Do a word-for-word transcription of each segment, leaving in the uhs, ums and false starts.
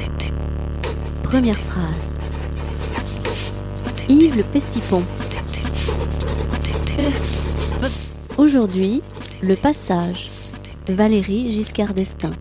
Première phrase. Yves le Pestipon. Aujourd'hui, le passage. Valéry Giscard d'Estaing.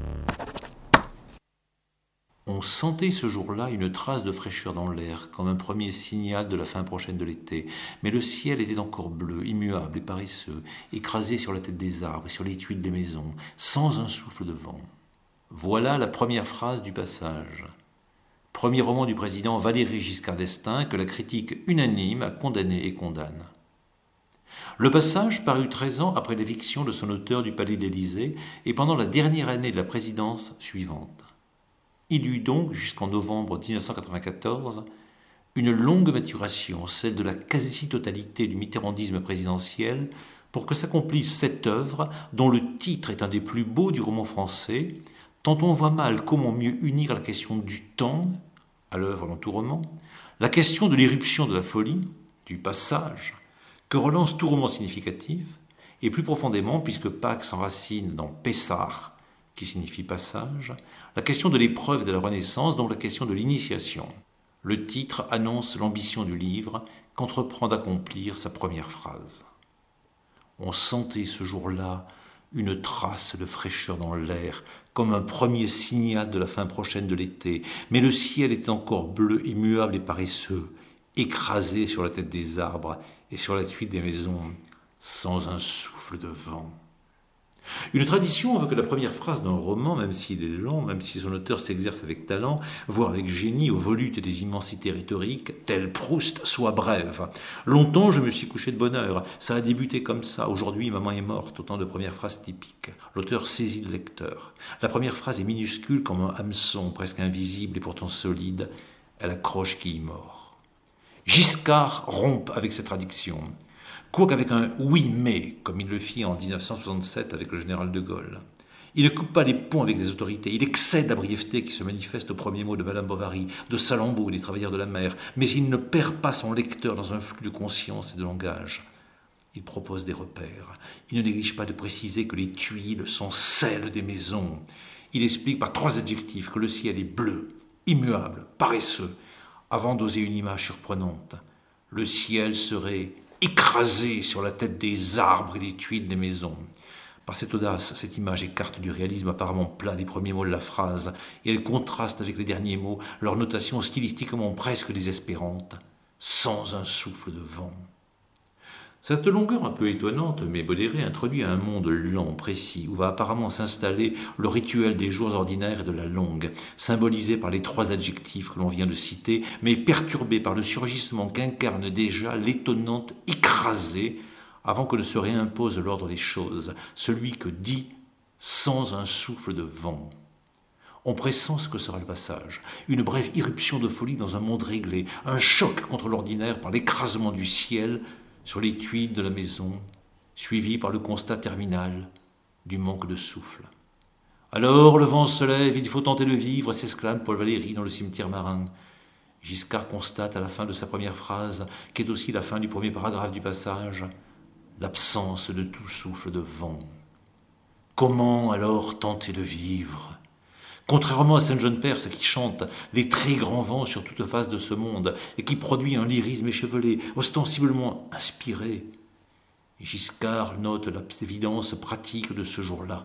On sentait ce jour-là une trace de fraîcheur dans l'air, comme un premier signal de la fin prochaine de l'été. Mais le ciel était encore bleu, immuable et paresseux, écrasé sur la tête des arbres et sur les tuiles des maisons, sans un souffle de vent. Voilà la première phrase du passage. Premier roman du président Valéry Giscard d'Estaing que la critique unanime a condamné et condamne. Le passage parut treize ans après l'éviction de son auteur du Palais d'Élysée et pendant la dernière année de la présidence suivante. Il eut donc, jusqu'en novembre dix-neuf cent quatre-vingt-quatorze, une longue maturation, celle de la quasi-totalité du mitterrandisme présidentiel, pour que s'accomplisse cette œuvre, dont le titre est un des plus beaux du roman français, tant on voit mal comment mieux unir la question du temps, à l'œuvre l'entourement, la question de l'éruption de la folie, du passage, que relance tout roman significatif, et plus profondément, puisque Pâques s'enracine dans Pessar, qui signifie passage, la question de l'épreuve de la Renaissance, donc la question de l'initiation. Le titre annonce l'ambition du livre qu'entreprend d'accomplir sa première phrase. On sentait ce jour-là une trace de fraîcheur dans l'air, comme un premier signal de la fin prochaine de l'été, mais le ciel était encore bleu, immuable et paresseux, écrasé sur la tête des arbres et sur la tuile des maisons, sans un souffle de vent. Une tradition veut que la première phrase d'un roman, même s'il est long, même si son auteur s'exerce avec talent, voire avec génie aux volutes des immensités rhétoriques, tel Proust, soit brève. Longtemps, je me suis couché de bonne heure. Ça a débuté comme ça. Aujourd'hui, maman est morte. Autant de premières phrases typiques. L'auteur saisit le lecteur. La première phrase est minuscule comme un hameçon, presque invisible et pourtant solide. Elle accroche qui y mord. Giscard rompt avec cette tradition. Quoique avec un « oui, mais », comme il le fit en dix-neuf cent soixante-sept avec le général de Gaulle. Il ne coupe pas les ponts avec les autorités, il excède la brièveté qui se manifeste au premier mot de Madame Bovary, de Salammbô et des travailleurs de la mer, mais il ne perd pas son lecteur dans un flux de conscience et de langage. Il propose des repères. Il ne néglige pas de préciser que les tuiles sont celles des maisons. Il explique par trois adjectifs que le ciel est bleu, immuable, paresseux, avant d'oser une image surprenante. Le ciel serait écrasé sur la tête des arbres et des tuiles des maisons. Par cette audace, cette image écarte du réalisme apparemment plat des premiers mots de la phrase, et elle contraste avec les derniers mots, leur notation stylistiquement presque désespérante, sans un souffle de vent. Cette longueur un peu étonnante, mais modérée, introduit un monde lent, précis, où va apparemment s'installer le rituel des jours ordinaires et de la longue, symbolisé par les trois adjectifs que l'on vient de citer, mais perturbé par le surgissement qu'incarne déjà l'étonnante écrasée, avant que ne se réimpose l'ordre des choses, celui que dit sans un souffle de vent. On pressent ce que sera le passage, une brève irruption de folie dans un monde réglé, un choc contre l'ordinaire par l'écrasement du ciel sur les tuiles de la maison, suivi par le constat terminal du manque de souffle. Alors le vent se lève, il faut tenter de vivre, s'exclame Paul Valéry dans le cimetière marin. Giscard constate à la fin de sa première phrase, qui est aussi la fin du premier paragraphe du passage, l'absence de tout souffle de vent. Comment alors tenter de vivre ? Contrairement à Saint-Jean-Perse qui chante les très grands vents sur toute face de ce monde et qui produit un lyrisme échevelé, ostensiblement inspiré, Giscard note l'évidence pratique de ce jour-là.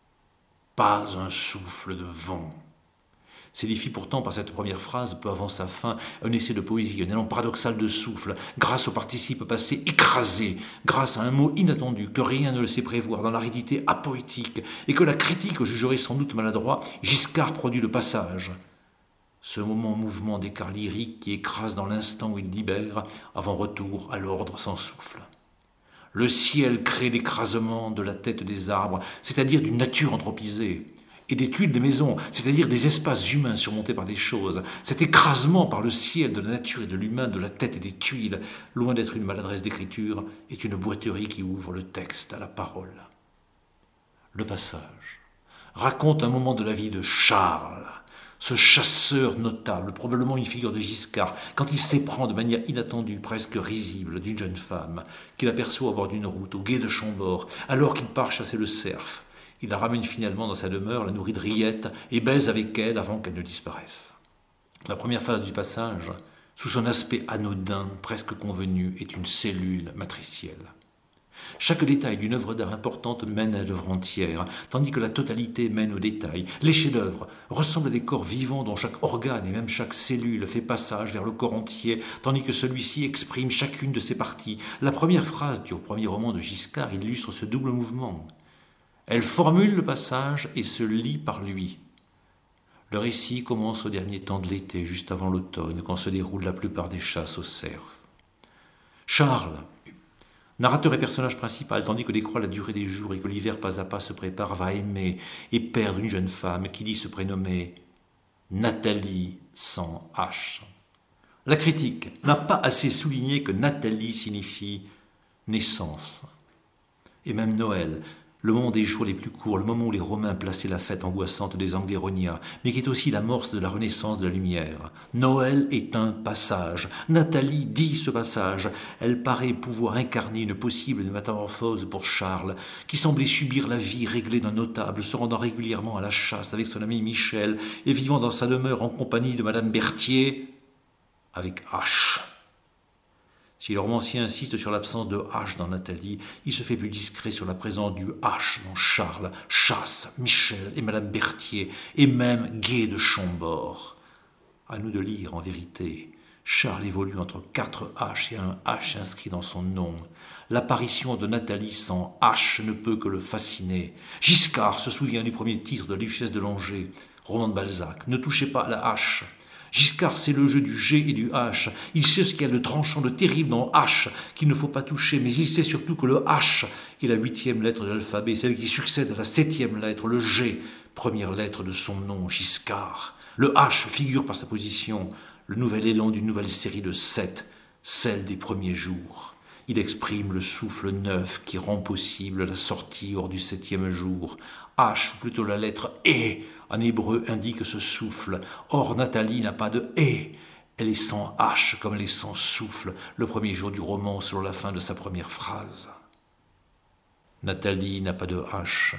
Pas un souffle de vent. S'édifie pourtant par cette première phrase, peu avant sa fin, un essai de poésie, un élan paradoxal de souffle, grâce au participe passé écrasé, grâce à un mot inattendu que rien ne le sait prévoir dans l'aridité apoétique et que la critique jugerait sans doute maladroit, Giscard produit le passage. Ce moment mouvement d'écart lyrique qui écrase dans l'instant où il libère, avant retour à l'ordre sans souffle. Le ciel crée l'écrasement de la tête des arbres, c'est-à-dire d'une nature anthropisée, et des tuiles des maisons, c'est-à-dire des espaces humains surmontés par des choses. Cet écrasement par le ciel de la nature et de l'humain, de la tête et des tuiles, loin d'être une maladresse d'écriture, est une boiterie qui ouvre le texte à la parole. Le passage raconte un moment de la vie de Charles, ce chasseur notable, probablement une figure de Giscard, quand il s'éprend de manière inattendue, presque risible, d'une jeune femme, qu'il aperçoit au bord d'une route, au gué de Chambord, alors qu'il part chasser le cerf. Il la ramène finalement dans sa demeure, la nourrit de rillettes et baise avec elle avant qu'elle ne disparaisse. La première phase du passage, sous son aspect anodin, presque convenu, est une cellule matricielle. Chaque détail d'une œuvre d'art importante mène à l'œuvre entière, tandis que la totalité mène au détail. Les chefs-d'œuvre ressemblent à des corps vivants dont chaque organe et même chaque cellule fait passage vers le corps entier, tandis que celui-ci exprime chacune de ses parties. La première phrase du premier roman de Giscard illustre ce double mouvement. Elle formule le passage et se lit par lui. Le récit commence au dernier temps de l'été, juste avant l'automne, quand se déroule la plupart des chasses aux cerfs. Charles, narrateur et personnage principal, tandis que décroît la durée des jours et que l'hiver pas à pas se prépare, va aimer et perdre une jeune femme qui dit se prénommer Nathalie sans H. La critique n'a pas assez souligné que Nathalie signifie naissance. Et même Noël, le moment des jours les plus courts, le moment où les Romains plaçaient la fête angoissante des Angueronia, mais qui est aussi l'amorce de la renaissance de la lumière. Noël est un passage. Nathalie dit ce passage. Elle paraît pouvoir incarner une possible métamorphose pour Charles, qui semblait subir la vie réglée d'un notable, se rendant régulièrement à la chasse avec son ami Michel et vivant dans sa demeure en compagnie de Madame Berthier avec H. Si le romancier insiste sur l'absence de H dans Nathalie, il se fait plus discret sur la présence du H dans Charles, Chasse, Michel et Madame Berthier, et même Guy de Chambord. À nous de lire, en vérité. Charles évolue entre quatre H et un H inscrit dans son nom. L'apparition de Nathalie sans H ne peut que le fasciner. Giscard se souvient du premier titre de la Duchesse de Langeais, roman de Balzac. Ne touchez pas à la H. Giscard, c'est le jeu du G et du H. Il sait ce qu'il y a de tranchant, de terrible dans H, qu'il ne faut pas toucher, mais il sait surtout que le H est la huitième lettre de l'alphabet, celle qui succède à la septième lettre, le G, première lettre de son nom, Giscard. Le H figure par sa position le nouvel élan d'une nouvelle série de sept, celle des premiers jours. Il exprime le souffle neuf qui rend possible la sortie hors du septième jour. H, ou plutôt la lettre E, en hébreu indique ce souffle. Or, Nathalie n'a pas de E. Elle est sans H, comme elle est sans souffle, le premier jour du roman, selon la fin de sa première phrase. Nathalie n'a pas de H.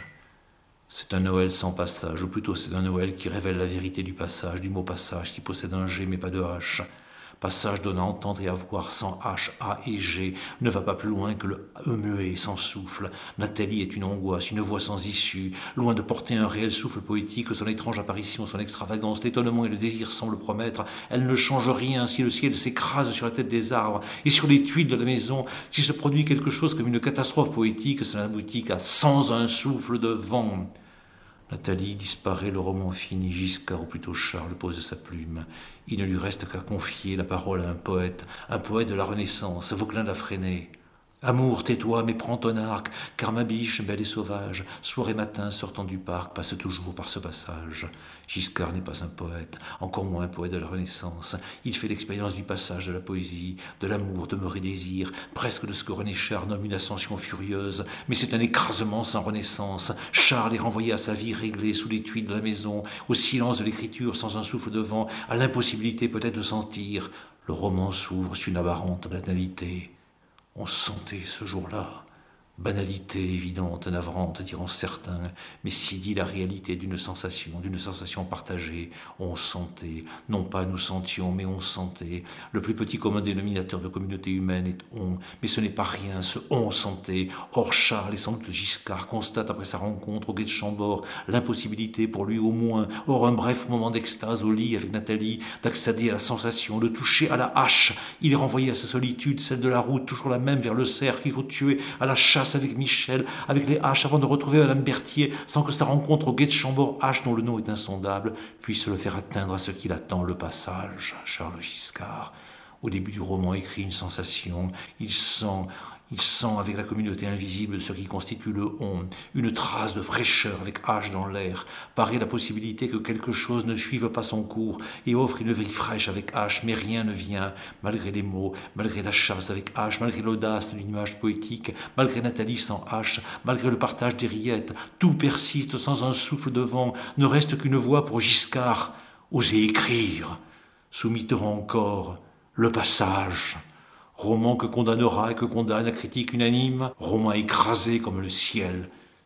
C'est un Noël sans passage, ou plutôt c'est un Noël qui révèle la vérité du passage, du mot passage, qui possède un G mais pas de H. Passage donnant à entendre et à voir sans H, A et G, ne va pas plus loin que le E muet sans souffle. Nathalie est une angoisse, une voix sans issue, loin de porter un réel souffle poétique, son étrange apparition, son extravagance, l'étonnement et le désir semblent promettre. Elle ne change rien si le ciel s'écrase sur la tête des arbres et sur les tuiles de la maison. S'il se produit quelque chose comme une catastrophe poétique, cela aboutit à sans un souffle de vent. Nathalie disparaît, le roman fini, Giscard, ou plutôt Charles, pose sa plume. Il ne lui reste qu'à confier la parole à un poète, un poète de la Renaissance, Vauquelin l'a freiné. Amour, tais-toi, mais prends ton arc, car ma biche, belle et sauvage, soir et matin, sortant du parc, passe toujours par ce passage. Giscard n'est pas un poète, encore moins un poète de la Renaissance. Il fait l'expérience du passage de la poésie, de l'amour, demeure et désir, presque de ce que René Char nomme une ascension furieuse, mais c'est un écrasement sans renaissance. Charles est renvoyé à sa vie réglée sous les tuiles de la maison, au silence de l'écriture sans un souffle de vent, à l'impossibilité peut-être de sentir. Le roman s'ouvre sur une aberrante banalité. On sentait ce jour-là, banalité évidente, navrante, diront certains, mais si dit la réalité d'une sensation, d'une sensation partagée. On sentait, non pas nous sentions, mais on sentait. Le plus petit commun dénominateur de communauté humaine est on, mais ce n'est pas rien, ce on sentait. Or Charles et sans doute Giscard constatent après sa rencontre au guet de Chambord l'impossibilité pour lui au moins, hors un bref moment d'extase au lit avec Nathalie, d'accéder à la sensation, de toucher à la hache. Il est renvoyé à sa solitude, celle de la route, toujours la même vers le cerf qu'il faut tuer, à la chasse avec Michel, avec les haches, avant de retrouver Madame Berthier, sans que sa rencontre au guet de Chambord, H dont le nom est insondable, puisse le faire atteindre à ce qu'il attend, le passage. Charles Giscard, au début du roman, écrit une sensation. Il sent, il sent avec la communauté invisible de ce qui constitue le on, une trace de fraîcheur avec H dans l'air, paraît la possibilité que quelque chose ne suive pas son cours et offre une vie fraîche avec H, mais rien ne vient, malgré les mots, malgré la chasse avec H, malgré l'audace d'une image poétique, malgré Nathalie sans H, malgré le partage des rillettes, tout persiste sans un souffle de vent, ne reste qu'une voix pour Giscard, oser écrire, sous Mitterrand encore, le passage. Roman que condamnera et que condamne la critique unanime, roman écrasé comme le ciel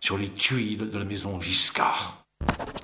sur les tuiles de la maison Giscard.